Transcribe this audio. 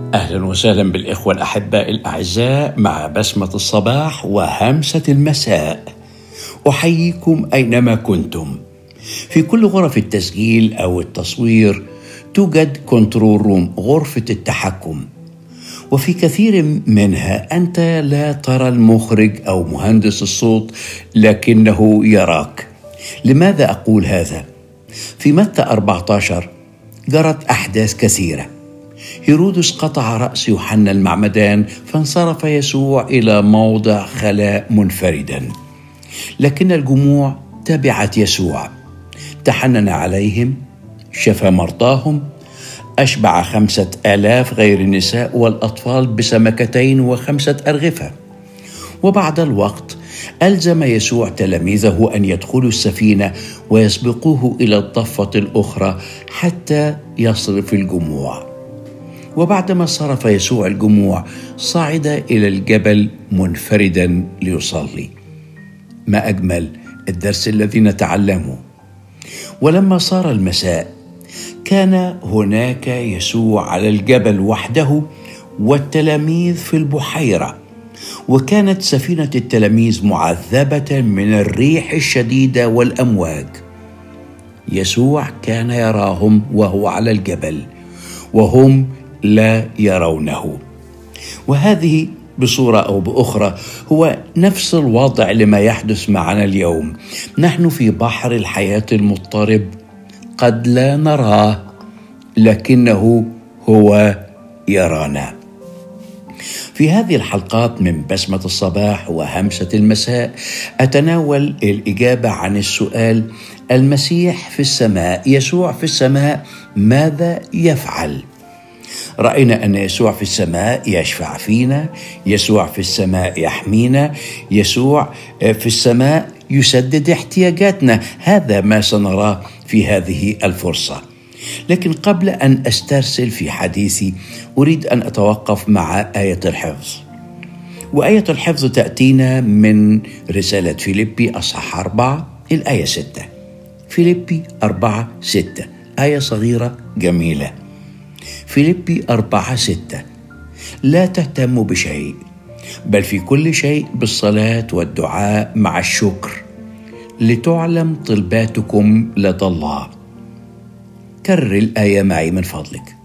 أهلا وسهلا بالإخوة الأحباء الأعزاء مع بسمة الصباح وهمسة المساء. أحييكم أينما كنتم. في كل غرف التسجيل أو التصوير توجد كنترول روم، غرفة التحكم، وفي كثير منها أنت لا ترى المخرج أو مهندس الصوت لكنه يراك. لماذا أقول هذا؟ في متى 14 جرت أحداث كثيرة. هيرودس قطع رأس يوحنا المعمدان، فانصرف يسوع إلى موضع خلاء منفردا، لكن الجموع تبعت يسوع. تحنن عليهم، شفى مرضاهم، أشبع 5000 غير النساء والأطفال ب2 و5 أرغفة. وبعد الوقت ألزم يسوع تلاميذه أن يدخلوا السفينة ويسبقوه إلى الضفة الأخرى حتى يصرف الجموع. وبعدما صرف يسوع الجموع صعد إلى الجبل منفردا ليصلي. ما أجمل الدرس الذي نتعلمه. ولما صار المساء كان هناك يسوع على الجبل وحده والتلاميذ في البحيرة، وكانت سفينة التلاميذ معذبة من الريح الشديدة والأمواج. يسوع كان يراهم وهو على الجبل وهم لا يرونه. وهذه بصورة أو بأخرى هو نفس الوضع لما يحدث معنا اليوم. نحن في بحر الحياة المضطرب، قد لا نراه لكنه هو يرانا. في هذه الحلقات من بسمة الصباح وهمسة المساء أتناول الإجابة عن السؤال: المسيح في السماء، يسوع في السماء، ماذا يفعل؟ رأينا أن يسوع في السماء يشفع فينا، يسوع في السماء يحمينا، يسوع في السماء يسدد احتياجاتنا. هذا ما سنراه في هذه الفرصة. لكن قبل أن أسترسل في حديثي أريد أن أتوقف مع آية الحفظ. وآية الحفظ تأتينا من رسالة فيليبي أصحاح 4 الآية 6. فيليبي 4:6، آية صغيرة جميلة. فيليبي 4:6: لا تهتموا بشيء، بل في كل شيء بالصلاة والدعاء مع الشكر لتعلم طلباتكم لدى الله. كرر الآية معي من فضلك.